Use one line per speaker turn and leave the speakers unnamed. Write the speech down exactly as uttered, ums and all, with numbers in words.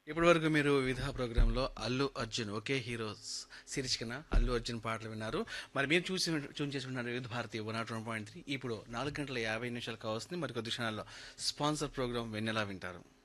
ఇప్పటి వరకు మీరు వివిధ ప్రోగ్రాంలో అల్లు అర్జున్ ఒకే హీరోస్ శీర్షికన అల్లు అర్జున్ పాటలు విన్నారు. మరి మీరు చూసి చూసి చేసుకుంటున్నారు వివిధ Bharati one not one point three. ఇప్పుడు నాలుగు గంటల యాభై నిమిషాలు కావాల్సింది. మరి కొద్ది క్షణాల్లో స్పాన్సర్ ప్రోగ్రామ్ వెన్నెలా వింటారు.